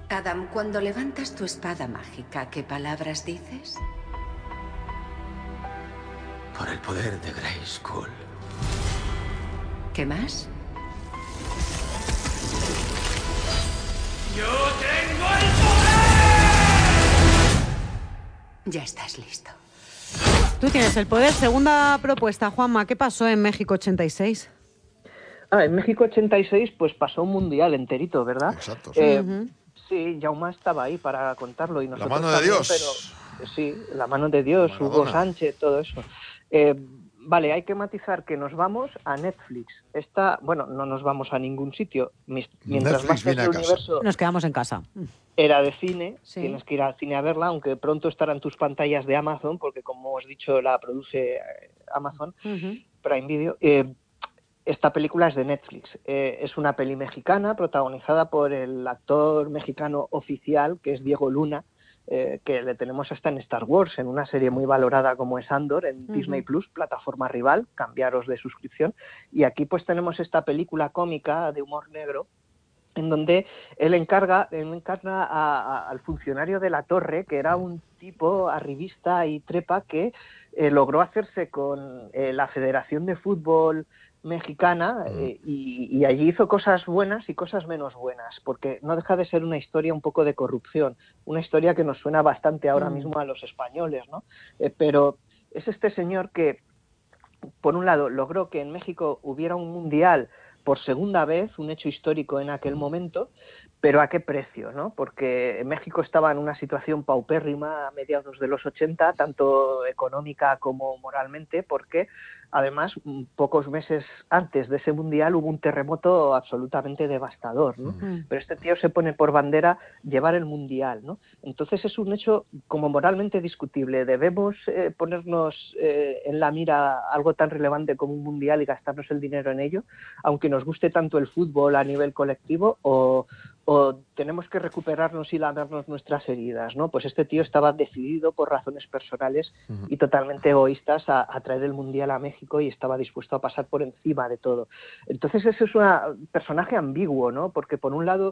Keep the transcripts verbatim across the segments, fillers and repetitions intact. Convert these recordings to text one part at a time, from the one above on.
Adam, cuando levantas tu espada mágica, ¿qué palabras dices? Por el poder de Grayskull. ¿Qué más? ¡Yo tengo el poder! Ya estás listo. Tú tienes el poder. Segunda propuesta, Juanma. ¿Qué pasó en México ochenta y seis? Ah, en México ochenta y seis pues pasó un mundial enterito, ¿verdad? Exacto. Sí. Eh, Uh-huh. Sí, Jaume estaba ahí para contarlo. Y nosotros la mano de también, Dios. Pero, sí, la mano de Dios, Maradona. Hugo Sánchez, todo eso. Eh, vale, hay que matizar que nos vamos a Netflix. Esta, bueno, no nos vamos a ningún sitio. Mientras Netflix más viene el a casa. universo Nos quedamos en casa. era de cine, Sí. Tienes que ir al cine a verla, aunque pronto estará en tus pantallas de Amazon, porque como os he dicho, la produce eh, Amazon, Uh-huh. Prime Video. Eh, Esta película es de Netflix. Eh, es una peli mexicana protagonizada por el actor mexicano oficial, que es Diego Luna, eh, que le tenemos hasta en Star Wars, en una serie muy valorada como es Andor, en Uh-huh. Disney Plus, plataforma rival, cambiaros de suscripción. Y aquí pues tenemos esta película cómica de humor negro, en donde él encarga, él encarna a, a, al funcionario de la torre, que era un tipo arribista y trepa que eh, logró hacerse con eh, la Federación de Fútbol Mexicana eh, y, y allí hizo cosas buenas y cosas menos buenas, porque no deja de ser una historia un poco de corrupción, una historia que nos suena bastante ahora Mm. mismo a los españoles, ¿no? Eh, pero es este señor que, por un lado, logró que en México hubiera un mundial por segunda vez, un hecho histórico en aquel momento, pero ¿a qué precio, no? Porque México estaba en una situación paupérrima a mediados de los ochenta, tanto económica como moralmente, porque además, pocos meses antes de ese mundial hubo un terremoto absolutamente devastador, ¿no? Mm. Pero este tío se pone por bandera llevar el mundial, ¿no? Entonces es un hecho como moralmente discutible. ¿Debemos eh, ponernos eh, en la mira algo tan relevante como un mundial y gastarnos el dinero en ello, aunque nos guste tanto el fútbol a nivel colectivo, o, o tenemos que recuperarnos y lavarnos nuestras heridas, ¿no? Pues este tío estaba decidido por razones personales Uh-huh. y totalmente egoístas a, a traer el mundial a México y estaba dispuesto a pasar por encima de todo. Entonces ese es un personaje ambiguo, ¿no? Porque por un lado,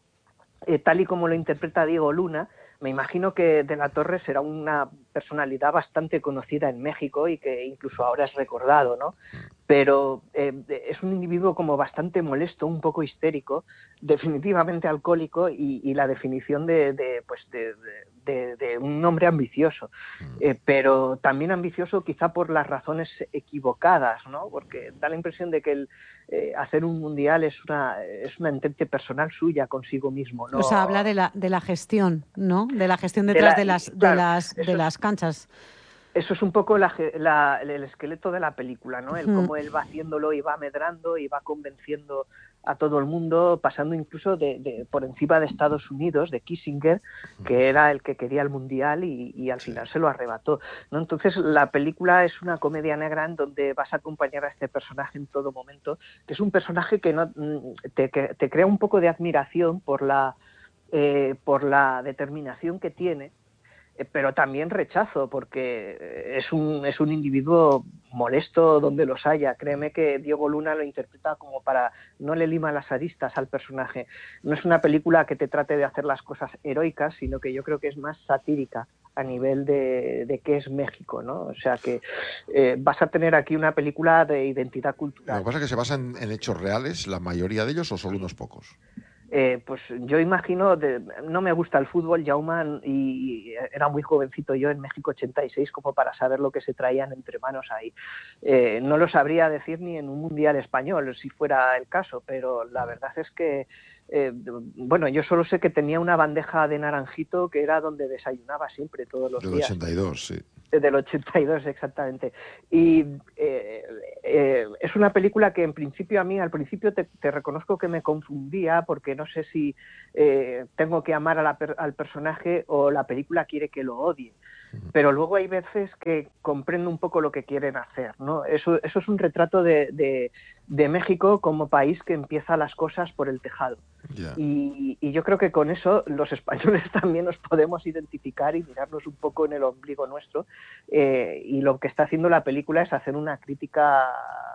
eh, tal y como lo interpreta Diego Luna, me imagino que De la Torre será una personalidad bastante conocida en México y que incluso ahora es recordado, ¿no? Pero eh, es un individuo como bastante molesto, un poco histérico, definitivamente alcohólico y, y la definición de, de, pues de, de, de un hombre ambicioso, eh, pero también ambicioso quizá por las razones equivocadas, ¿no? Porque da la impresión de que el eh, hacer un mundial es una es una entente personal suya consigo mismo, ¿no? O sea, habla de la, de la gestión, ¿no? De la gestión detrás de, la, de las, claro, de las, de es, las canchas. Eso es un poco la, la, el esqueleto de la película, ¿no? El Mm. cómo él va haciéndolo y va medrando y va convenciendo a todo el mundo, pasando incluso de, de por encima de Estados Unidos, de Kissinger, que era el que quería el mundial y, y al final se lo arrebató, ¿no? Entonces la película es una comedia negra en donde vas a acompañar a este personaje en todo momento, que es un personaje que no te, que te crea un poco de admiración por la eh, por la determinación que tiene, pero también rechazo, porque es un, es un individuo molesto donde los haya. Créeme que Diego Luna lo interpreta como para... no le lima las aristas al personaje. No es una película que te trate de hacer las cosas heroicas, sino que yo creo que es más satírica a nivel de, de qué es México, ¿no? O sea que eh, vas a tener aquí una película de identidad cultural. Lo que pasa es que se basan en hechos reales, la mayoría de ellos, o solo unos pocos. Eh, pues yo imagino, de, no me gusta el fútbol, Jaume, y era muy jovencito yo en México ochenta y seis como para saber lo que se traían entre manos ahí. Eh, no lo sabría decir ni en un mundial español, si fuera el caso, pero la verdad es que, eh, bueno, yo solo sé que tenía una bandeja de naranjito que era donde desayunaba siempre, todos los Del días. ochenta y dos, sí. Del ochenta y dos, exactamente. Y eh, eh, es una película que en principio a mí, al principio te, te reconozco que me confundía porque no sé si eh, tengo que amar a la, al personaje o la película quiere que lo odie. Pero luego hay veces que comprendo un poco lo que quieren hacer, ¿no? Eso, eso es un retrato de, de, de México como país que empieza las cosas por el tejado. Yeah. Y, y yo creo que con eso los españoles también nos podemos identificar y mirarnos un poco en el ombligo nuestro. Eh, y lo que está haciendo la película es hacer una crítica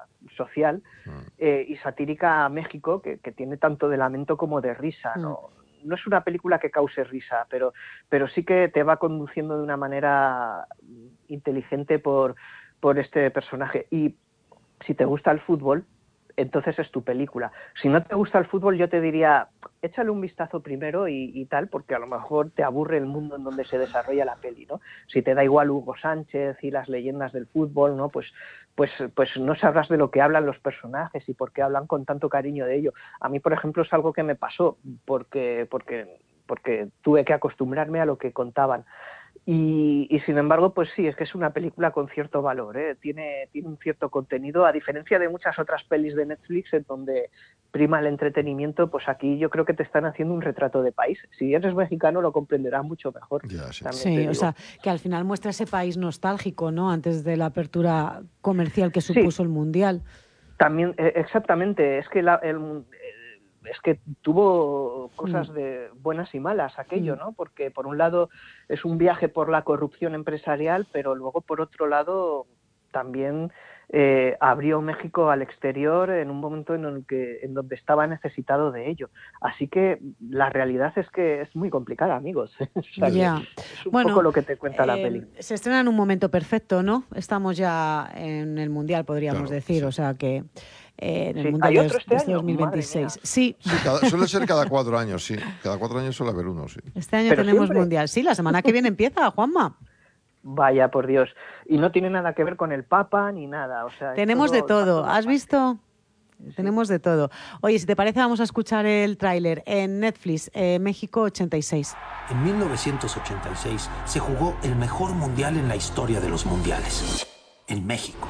social eh, y satírica a México que, que tiene tanto de lamento como de risa, ¿no? no es una película que cause risa, pero, pero sí que te va conduciendo de una manera inteligente por, por este personaje. Y si te gusta el fútbol, entonces es tu película. Si no te gusta el fútbol, yo te diría, échale un vistazo primero y, y tal, porque a lo mejor te aburre el mundo en donde se desarrolla la peli, ¿no? Si te da igual Hugo Sánchez y las leyendas del fútbol, ¿no? Pues, pues, pues no sabrás de lo que hablan los personajes y por qué hablan con tanto cariño de ello. A mí, por ejemplo, es algo que me pasó, porque, porque, porque tuve que acostumbrarme a lo que contaban. Y, y sin embargo, pues sí, es que es una película con cierto valor, ¿eh? Tiene, tiene un cierto contenido, a diferencia de muchas otras pelis de Netflix en donde prima el entretenimiento, pues aquí yo creo que te están haciendo un retrato de país. Si eres mexicano lo comprenderás mucho mejor. Ya, sí, sí, o sea, que al final muestra ese país nostálgico, ¿no? Antes de la apertura comercial que supuso sí, el Mundial. También, eh, exactamente, es que la, el, es que tuvo cosas de buenas y malas aquello, ¿no? Porque por un lado es un viaje por la corrupción empresarial, pero luego por otro lado también eh, abrió México al exterior en un momento en el que en donde estaba necesitado de ello. Así que la realidad es que es muy complicada, amigos. O sea, yeah. Es un bueno, poco lo que te cuenta eh, la peli. Se estrena en un momento perfecto, ¿no? Estamos ya en el Mundial, podríamos claro, decir, sí. o sea que eh, en el Sí. Mundial ¿Hay otro de este este año? dos mil veintiséis. Madre Sí, Sí, cada- suele ser cada cuatro años, sí. Cada cuatro años suele haber uno, sí. este año ¿Pero tenemos siempre? Mundial. Sí, la semana que viene empieza, Juanma. Vaya, por Dios. Y no tiene nada que ver con el Papa ni nada. O sea, es Tenemos de todo- todo. todo ¿Has visto? Sí. Tenemos de todo. Oye, si te parece, vamos a escuchar el tráiler en Netflix, eh, México ochenta y seis. En mil novecientos ochenta y seis se jugó el mejor mundial en la historia de los mundiales. En México.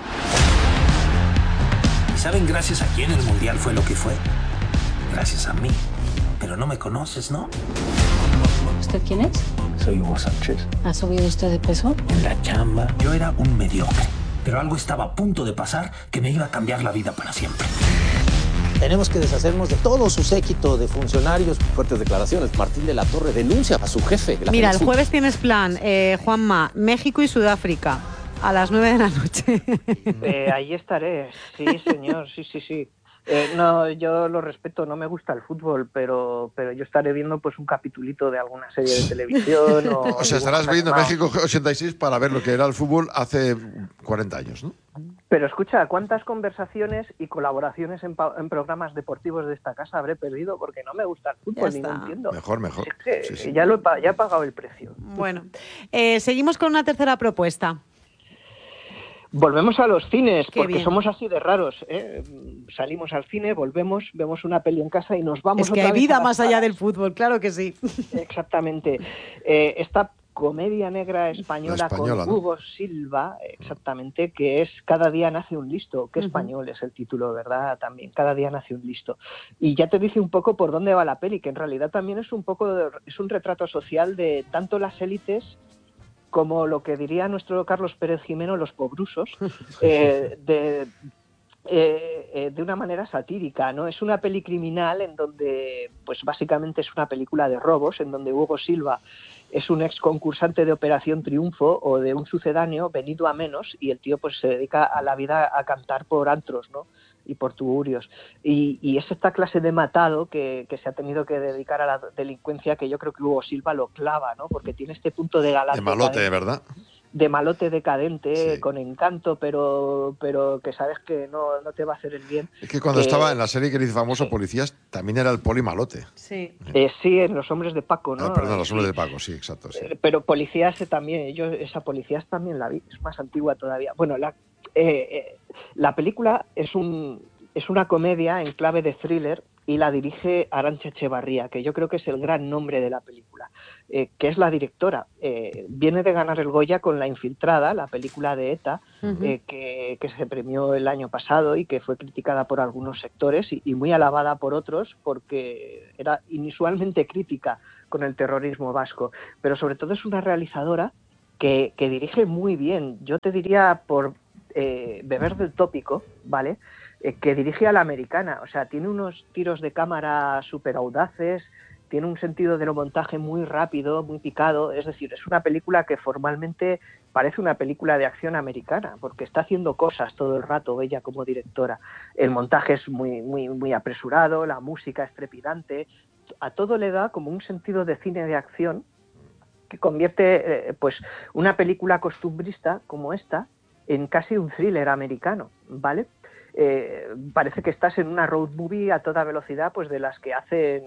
¿Y saben gracias a quién el mundial fue lo que fue? Gracias a mí. Pero no me conoces, ¿no? ¿Usted quién es? Soy Hugo Sánchez. ¿Ha subido usted de peso? En la chamba. Yo era un mediocre. Pero algo estaba a punto de pasar que me iba a cambiar la vida para siempre. Tenemos que deshacernos de todo su séquito de funcionarios. Fuertes declaraciones. Martín de la Torre denuncia a su jefe. Mira, el jueves tienes plan, eh, Juanma, México y Sudáfrica, a las nueve de la noche. Eh, ahí estaré, sí, señor, sí, sí, sí. Eh, no, yo lo respeto, no me gusta el fútbol, pero pero yo estaré viendo pues un capitulito de alguna serie de televisión. O, O sea, estarás viendo México ochenta y seis para ver lo que era el fútbol hace cuarenta años, ¿no? Pero escucha, ¿cuántas conversaciones y colaboraciones en, pa- en programas deportivos de esta casa habré perdido porque no me gusta el fútbol Ya ni no está. entiendo? Mejor, mejor. Es que Sí, sí. ya, lo he, pa- ya he pagado el precio. Bueno, eh, seguimos con una tercera propuesta. Volvemos a los cines, Qué porque bien. somos así de raros, ¿eh? Salimos al cine, volvemos, vemos una peli en casa y nos vamos Es que otra hay vez vida a las más allá salas. del fútbol, claro que sí. Exactamente. Eh, esta comedia negra española, La española, con ¿no? Hugo Silva, exactamente, que es Cada día nace un listo. Qué Ujú. español es el título, ¿verdad? También, Cada día nace un listo. Y ya te dice un poco por dónde va la peli, que en realidad también es un poco, de- es un retrato social de tanto las élites como lo que diría nuestro Carlos Pérez Jimeno, los pobrusos, eh, de, eh, eh, de una manera satírica, ¿no? Es una peli criminal en donde, pues básicamente es una película de robos, en donde Hugo Silva es un ex concursante de Operación Triunfo o de un sucedáneo venido a menos, y el tío pues se dedica a la vida a cantar por antros, ¿no? Y por tugurios. Y, y es esta clase de matado que, que se ha tenido que dedicar a la delincuencia, que yo creo que Hugo Silva lo clava, ¿no? Porque tiene este punto de galán De malote, decadente, ¿verdad? de malote decadente, Sí. con encanto, pero pero que sabes que no, no te va a hacer el bien. Es que cuando Que- estaba en la serie que le hizo famoso Sí. Policías, también era el poli malote. Sí. Eh, sí, en Los Hombres de Paco, ¿no? Ah, perdón, los hombres Sí. de Paco, sí, exacto. Sí. Eh, Pero Policías eh, también, yo esa Policías también la vi, es más antigua todavía. Bueno, la, eh, eh, la película es un es una comedia en clave de thriller y la dirige Arantxa Echevarría, que yo creo que es el gran nombre de la película, eh, que es la directora. Eh, viene de ganar el Goya con La Infiltrada, la película de ETA, Ujú. eh, que, que se premió el año pasado y que fue criticada por algunos sectores y, y muy alabada por otros porque era inusualmente crítica con el terrorismo vasco. Pero sobre todo es una realizadora que, que dirige muy bien. Yo te diría, por eh, beber del tópico, ¿vale?, Eh, que dirige a la americana. O sea, tiene unos tiros de cámara súper audaces, tiene un sentido del montaje muy rápido, muy picado. Es decir, es una película que formalmente parece una película de acción americana, porque está haciendo cosas todo el rato ella como directora. El montaje es muy, muy, muy apresurado, la música es trepidante, a todo le da como un sentido de cine de acción que convierte eh, pues una película costumbrista como esta en casi un thriller americano, ¿vale? Eh, parece que estás en una road movie a toda velocidad, pues de las que hacen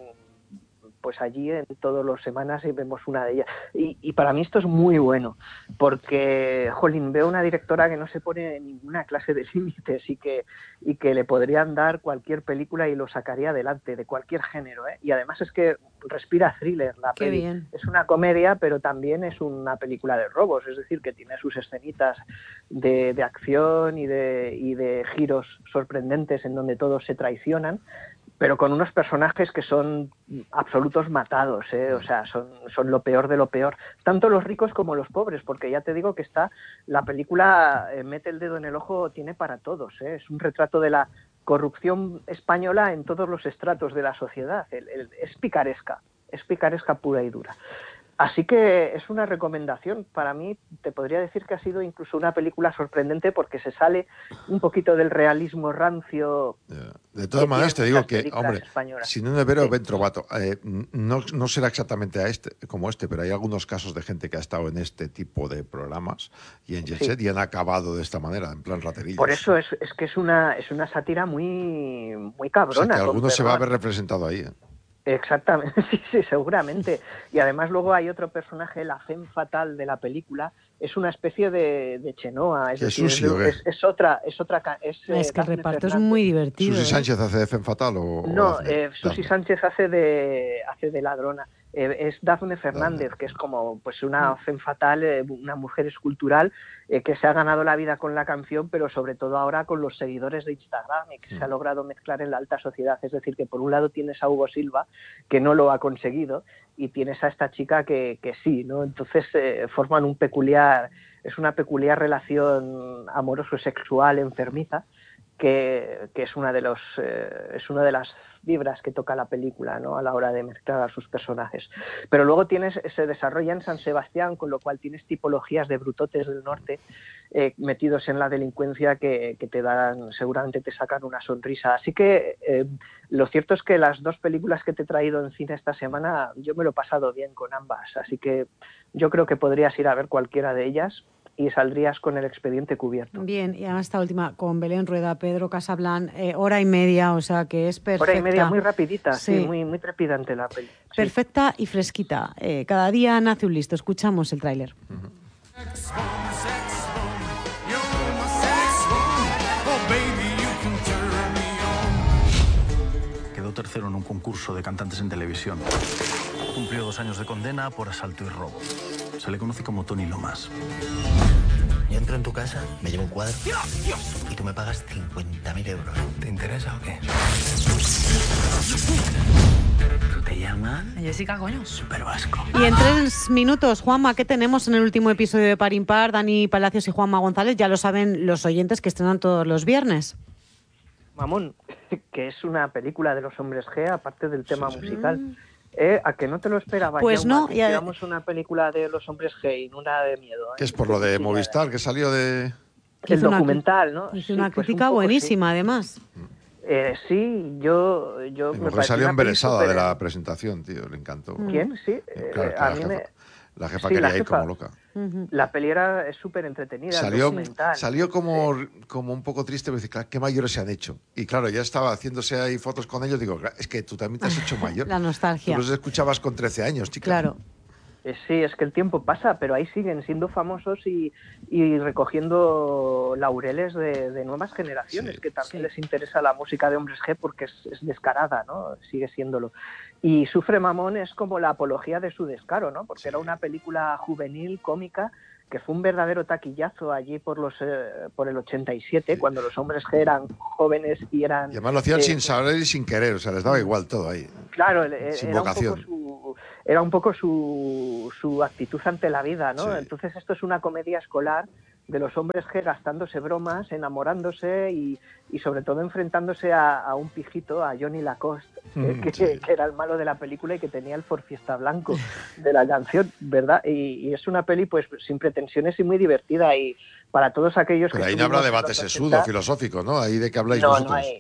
pues allí en todas las semanas y vemos una de ellas. Y, y para mí esto es muy bueno, porque, jolín, veo una directora que no se pone ninguna clase de límites y que, y que le podrían dar cualquier película y lo sacaría adelante, de cualquier género, ¿eh? Y además es que respira thriller la Qué peli. bien. Es una comedia, pero también es una película de robos, es decir, que tiene sus escenitas de, de acción y de, y de giros sorprendentes en donde todos se traicionan, pero con unos personajes que son absolutos matados, ¿eh? O sea, son, son lo peor de lo peor. Tanto los ricos como los pobres, porque ya te digo que está, la película eh, mete el dedo en el ojo, tiene para todos, ¿eh? Es un retrato de la corrupción española en todos los estratos de la sociedad. El, el, es picaresca, es picaresca pura y dura. Así que es una recomendación. Para mí, te podría decir que ha sido incluso una película sorprendente porque se sale un poquito del realismo rancio. Yeah. De todas maneras, te digo que, hombre, españolas. si no es vero, Sí. ben trovato. Eh, no, no será exactamente a este, como este, pero hay algunos casos de gente que ha estado en este tipo de programas y en Jet Sí. Set y han acabado de esta manera, en plan raterillos. Por eso es, es que es una, es una sátira muy, muy O sea, cabrona. que con alguno se va a ver perdón. representado ahí. ¿eh? Exactamente, sí, sí, seguramente. Y además luego hay otro personaje, la femme fatal de la película, es una especie de, de Chenoa, es ¿De decir, Susi es, o qué? es, es otra, es otra, ca- es, eh, Es que el Dafne reparto es Fernández. muy divertido. ¿Susi ¿eh? Sánchez hace de Femme Fatal o, o No, Dafne? eh, Susi Dafne. Sánchez hace de hace de ladrona. Eh, es Dafne Fernández, Dafne. que es como pues una femme fatal, eh, una mujer escultural eh, que se ha ganado la vida con la canción, pero sobre todo ahora con los seguidores de Instagram y que Mm. se ha logrado mezclar en la alta sociedad. Es decir, que por un lado tienes a Hugo Silva, que no lo ha conseguido, y tienes a esta chica que, que sí, ¿no? Entonces eh, forman un peculiar, es una peculiar relación amoroso-sexual enfermiza, que, que es una de los eh, es una de las fibras que toca la película, ¿no? A la hora de mezclar a sus personajes. Pero luego tienes, se desarrolla en San Sebastián, con lo cual tienes tipologías de brutotes del norte eh, metidos en la delincuencia que, que te dan, seguramente te sacan una sonrisa. Así que eh, lo cierto es que las dos películas que te he traído en cine esta semana, yo me lo he pasado bien con ambas. Así que yo creo que podrías ir a ver cualquiera de ellas y saldrías con el expediente cubierto. Bien, y además esta última con Belén Rueda, Pedro Casablan, eh, hora y media, o sea que es perfecta. Hora y media, muy rapidita, sí, Sí. muy, muy trepidante la peli. Sí. Perfecta y fresquita. Eh, cada día nace un listo. Escuchamos el tráiler. Quedó tercero en un concurso de cantantes en televisión. Cumplió dos años de condena por asalto y robo. Se le conoce como Tony Lomas. Yo entro en tu casa, me llevo un cuadro y tú me pagas cincuenta mil euros. ¿Te interesa o qué? ¿Tú te llamas? Jessica, coño. Super vasco. Y en tres minutos, Juanma, ¿qué tenemos en el último episodio de Par Impar? Dani Palacios y Juanma González, ya lo saben los oyentes que estrenan todos los viernes. Mamón, que es una película de los hombres G, aparte del tema Sí, sí. musical. Eh, ¿A que no te lo esperaba? Pues Jaume, no, que ya- hiciéramos una película de los hombres G y no nada de miedo. ¿eh? Que es por lo de Sí, Movistar, que salió de... Que El hizo una documental, ¿no? Hizo Sí, una pues crítica un poco, sí. buenísima, además. Eh, sí, yo... yo me Porque pareció salió una peli embelesada súper- de la presentación, tío, le encantó. ¿Quién? Sí. Eh, eh, claro, que a la mí jefa, me... la jefa Sí, quería la ir jefa. como loca. Ujú. La peli era es súper entretenida, el Salió, documental. salió como, como un poco triste, porque dice, claro, qué mayores se han hecho. Y claro, ya estaba haciéndose ahí fotos con ellos, digo, es que tú también te has hecho mayor. La nostalgia. Tú los escuchabas con trece años, chica. Claro. Eh, Sí, es que el tiempo pasa, pero ahí siguen siendo famosos y, y recogiendo laureles de, de nuevas generaciones, Sí. que también Sí. les interesa la música de Hombres G porque es, es descarada, ¿no? Sigue siéndolo. Y Sufre Mamón es como la apología de su descaro, ¿no? Porque Sí. era una película juvenil, cómica, que fue un verdadero taquillazo allí por los eh, por el ochenta y siete, Sí. cuando los Hombres G eran jóvenes y eran... Y además lo hacían eh, sin saber y sin querer, o sea, les daba igual todo ahí. Claro, el- el- Sin era un, poco vocación. su, era un poco su, su actitud ante la vida, ¿no? Sí. Entonces esto es una comedia escolar de los hombres G gastándose bromas, enamorándose y, y sobre todo enfrentándose a, a un pijito, a Johnny Lacoste, eh, Mm, que, sí. que era el malo de la película y que tenía el forfiesta blanco de la canción, ¿verdad? Y, y es una peli pues sin pretensiones y muy divertida y para todos aquellos Pero que... ahí no habrá estuvimos en debate los sesudo, ochenta, filosófico, ¿no? Ahí de que habláis no, vosotros. no hay,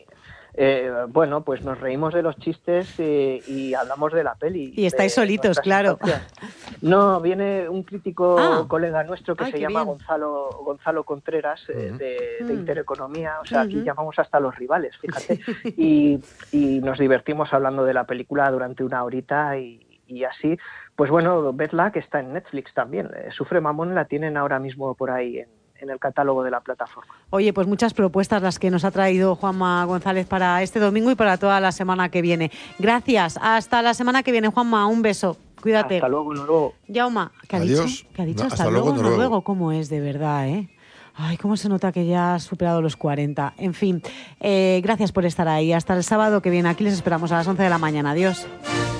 eh, bueno, pues nos reímos de los chistes eh, y hablamos de la peli. Y estáis solitos, claro. Historias. No, viene un crítico ah. colega nuestro que Ay, se llama bien. Gonzalo Gonzalo Contreras, eh, Uh-huh. de, de Mm. Intereconomía, o sea, aquí Uh-huh. llamamos hasta los rivales, fíjate, y, y nos divertimos hablando de la película durante una horita y, y así, pues bueno, vedla, que está en Netflix también. Eh, Sufre Mamón la tienen ahora mismo por ahí en, en el catálogo de la plataforma. Oye, pues muchas propuestas las que nos ha traído Juanma González para este domingo y para toda la semana que viene. Gracias. Hasta la semana que viene, Juanma. Un beso. Cuídate. Hasta luego, Noruego. Yauma, ¿qué ha Adiós. dicho? ¿Qué ha dicho? No, hasta, hasta luego, luego, Noruego. Noruego. ¿Cómo es, de verdad, eh? Ay, cómo se nota que ya has superado los cuarenta. En fin, eh, gracias por estar ahí. Hasta el sábado que viene. Aquí les esperamos a las once de la mañana. Adiós.